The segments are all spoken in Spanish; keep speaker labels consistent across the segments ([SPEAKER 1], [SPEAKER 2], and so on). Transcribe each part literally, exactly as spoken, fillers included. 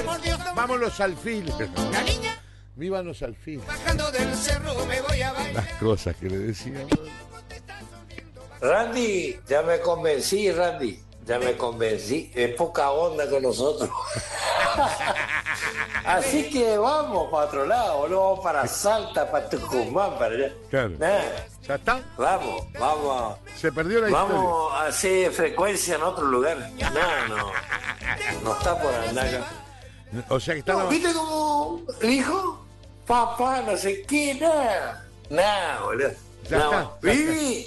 [SPEAKER 1] Vamos los alfiles.
[SPEAKER 2] La niña.
[SPEAKER 1] Vivan los alfiles.
[SPEAKER 2] Bajando del cerro me voy a bailar.
[SPEAKER 1] Las cosas que le decían.
[SPEAKER 3] Randy, ya me convencí, Randy. Ya me convencí. Es poca onda con nosotros. Así que vamos para otro lado, no vamos para Salta, para Tucumán, para allá.
[SPEAKER 1] Claro.
[SPEAKER 3] Nah.
[SPEAKER 1] ¿Ya está?
[SPEAKER 3] Vamos, vamos.
[SPEAKER 1] Se perdió la
[SPEAKER 3] Vamos
[SPEAKER 1] historia.
[SPEAKER 3] a hacer frecuencia en otro lugar. No, no. No está por andar acá.
[SPEAKER 1] O sea que está...
[SPEAKER 3] No,
[SPEAKER 1] la...
[SPEAKER 3] ¿viste cómo dijo? Papá, no sé qué, nada. Nada, boludo.
[SPEAKER 1] Ya
[SPEAKER 3] Nada.
[SPEAKER 1] está, ya
[SPEAKER 3] Vivi.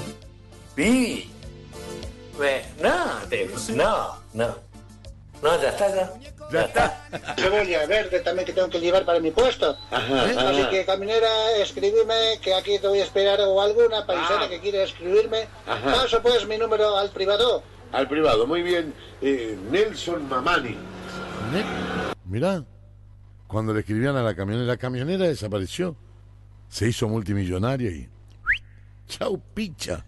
[SPEAKER 3] Vivi. Ve, No, te- no, no. No, ya está, ya.
[SPEAKER 1] Ya está.
[SPEAKER 4] Cebolla verde también que tengo que llevar para mi puesto.
[SPEAKER 3] Ajá,
[SPEAKER 4] Así
[SPEAKER 3] ajá.
[SPEAKER 4] que, caminera, escribime, que aquí te voy a esperar, o alguna paisana
[SPEAKER 3] Ah.
[SPEAKER 4] que quiera escribirme.
[SPEAKER 5] Ajá.
[SPEAKER 4] Paso pues mi número al privado.
[SPEAKER 5] Al privado, muy bien. Eh, Nelson Mamani.
[SPEAKER 1] Ne- Mirá, cuando le escribían a la camionera, la camionera desapareció. Se hizo multimillonaria y... Chau, picha.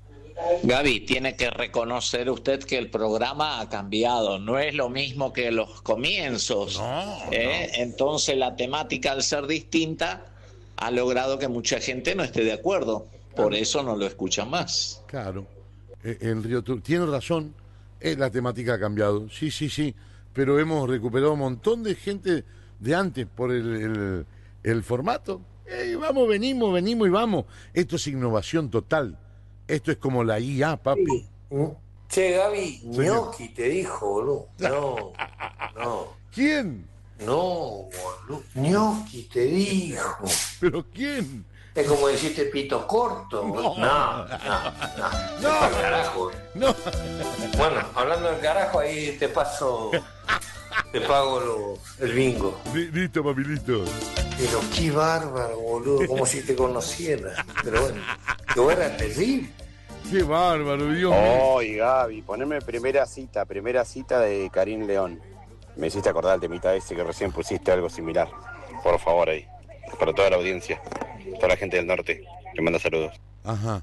[SPEAKER 6] Gaby, tiene que reconocer usted que el programa ha cambiado, no es lo mismo que los comienzos.
[SPEAKER 1] No,
[SPEAKER 6] ¿eh? Entonces la temática, al ser distinta, ha logrado que mucha gente no esté de acuerdo. Por eso no lo escuchan más.
[SPEAKER 1] Claro. Eh, el Río Tur- tiene razón, eh, la temática ha cambiado. Sí, sí, sí. Pero hemos recuperado un montón de gente de antes por el, el, el formato. Eh, vamos, venimos, venimos y vamos. Esto es innovación total. Esto es como la I A, papi.
[SPEAKER 3] Che, Gaby,
[SPEAKER 1] Señor.
[SPEAKER 3] Gnocchi te dijo, boludo. No, no,
[SPEAKER 1] ¿Quién?
[SPEAKER 3] no, boludo. Gnocchi te dijo.
[SPEAKER 1] ¿Pero quién?
[SPEAKER 3] Es como decirte pito corto.
[SPEAKER 1] No.
[SPEAKER 3] No, no, no.
[SPEAKER 1] No.
[SPEAKER 3] No. Al carajo.
[SPEAKER 1] No.
[SPEAKER 3] Bueno, hablando del carajo, ahí te paso, te pago lo- el bingo.
[SPEAKER 1] Li- Listo, papi, listo.
[SPEAKER 3] Pero qué bárbaro, boludo, como si te conociera. Pero bueno, que vos eras terrible.
[SPEAKER 1] Qué bárbaro, Dios mío.
[SPEAKER 7] Oye, Gaby, poneme primera cita, primera cita de Karim León. Me hiciste acordar el temita ese que recién pusiste, algo similar. Por favor, ahí. Para toda la audiencia, toda la gente del norte. Le manda saludos.
[SPEAKER 1] Ajá.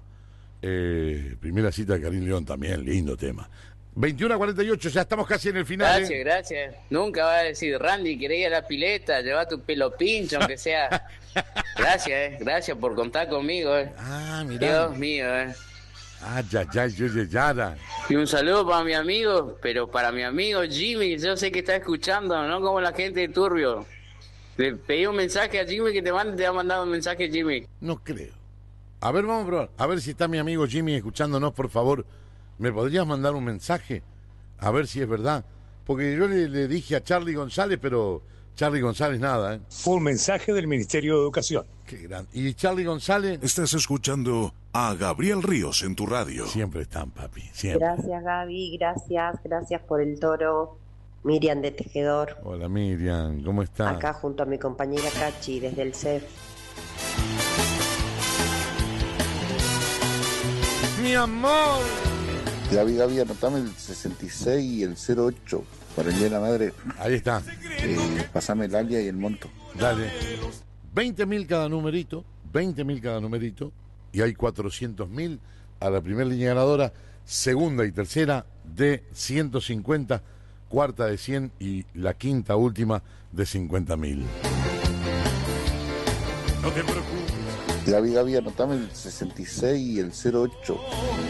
[SPEAKER 1] Eh, primera cita de Karim León también, lindo tema. veintiuno a cuarenta y ocho, ya estamos casi en el final.
[SPEAKER 8] Gracias,
[SPEAKER 1] ¿eh?
[SPEAKER 8] gracias. Nunca va a decir, Randy, quería ir a la pileta, lleva tu pelo pincho, aunque sea. Gracias, eh. Gracias por contar conmigo, eh.
[SPEAKER 1] Ah, mirá.
[SPEAKER 8] Dios mío, eh.
[SPEAKER 1] Ah, ya, ya, yo, ya, ya, ya.
[SPEAKER 8] Y un saludo para mi amigo, pero para mi amigo Jimmy, que yo sé que está escuchando, no como la gente de Turbio. Le pedí un mensaje a Jimmy que te mande, te ha mandado un mensaje Jimmy.
[SPEAKER 1] No creo. A ver, vamos a probar. A ver si está mi amigo Jimmy escuchándonos, por favor. ¿Me podrías mandar un mensaje? A ver si es verdad. Porque yo le, le dije a Charlie González, pero Charlie González nada, ¿eh?
[SPEAKER 9] Fue un mensaje del Ministerio de Educación.
[SPEAKER 1] Qué grande. ¿Y Charlie González?
[SPEAKER 10] Estás escuchando a Gabriel Ríos en tu radio.
[SPEAKER 1] Siempre están, papi, siempre.
[SPEAKER 11] Gracias, Gaby, gracias, gracias por el toro. Miriam de Tejedor,
[SPEAKER 1] Hola, Miriam, ¿cómo está?
[SPEAKER 11] acá junto a mi compañera Cachi desde el C E F.
[SPEAKER 1] ¡Mi amor!
[SPEAKER 12] Gaby, Gaby, anotame el sesenta y seis y el cero ocho para el día de la madre.
[SPEAKER 1] Ahí está.
[SPEAKER 12] Eh, pasame el alia y el monto.
[SPEAKER 1] Dale. veinte mil cada numerito, veinte mil cada numerito, y hay cuatrocientos mil a la primera línea ganadora, segunda y tercera de ciento cincuenta, cuarta de cien y la quinta última de cincuenta mil. No te preocupes.
[SPEAKER 12] Gaby, Gaby, anotame el sesenta y seis y el cero ocho.